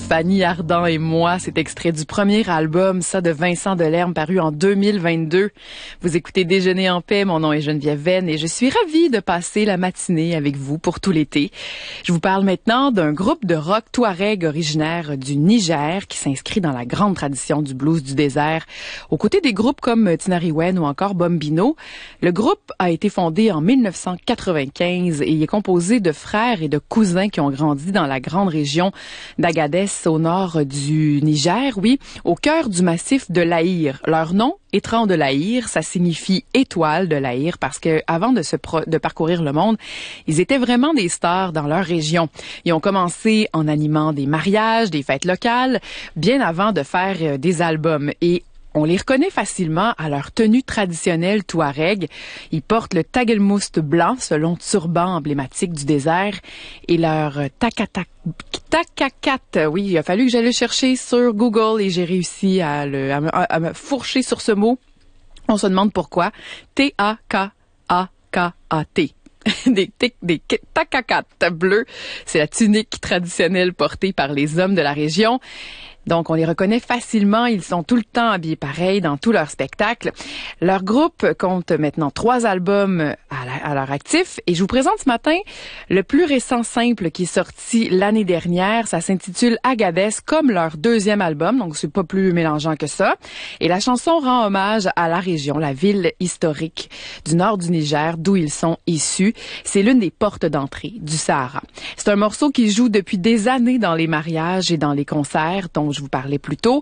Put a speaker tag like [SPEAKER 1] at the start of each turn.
[SPEAKER 1] Fanny Ardant et moi, c'est extrait du premier album, ça, de Vincent Delerme, paru en 2022. Vous écoutez Déjeuner en paix, mon nom est Geneviève Venn et je suis ravie de passer la matinée avec vous pour tout l'été. Je vous parle maintenant d'un groupe de rock touareg originaire du Niger qui s'inscrit dans la grande tradition du blues du désert. Aux côtés des groupes comme Tinariwen ou encore Bombino, le groupe a été fondé en 1995 et il est composé de frères et de cousins qui ont grandi dans la grande région d'Agadez au nord du Niger, oui, au cœur du massif de l'Aïr. Leur nom, Étran de l'Aïr, ça signifie étoile de l'Aïr parce que avant de parcourir le monde, ils étaient vraiment des stars dans leur région. Ils ont commencé en animant des mariages, des fêtes locales, bien avant de faire des albums. Et on les reconnaît facilement à leur tenue traditionnelle touareg. Ils portent le tagelmoust blanc, ce long turban emblématique du désert, et leur takakat. Oui, il a fallu que j'aille le chercher sur Google et j'ai réussi à me fourcher sur ce mot. On se demande pourquoi. T-A-K-A-K-A-T. Des takakats bleus. C'est la tunique traditionnelle portée par les hommes de la région. Donc, on les reconnaît facilement. Ils sont tout le temps habillés pareil dans tous leurs spectacles. Leur groupe compte maintenant 3 albums à leur actif. Et je vous présente ce matin le plus récent simple qui est sorti l'année dernière. Ça s'intitule Agadez, comme leur deuxième album. Donc, c'est pas plus mélangeant que ça. Et la chanson rend hommage à la région, la ville historique du nord du Niger, d'où ils sont issus. C'est l'une des portes d'entrée du Sahara. C'est un morceau qui joue depuis des années dans les mariages et dans les concerts dont je vous parlais plus tôt.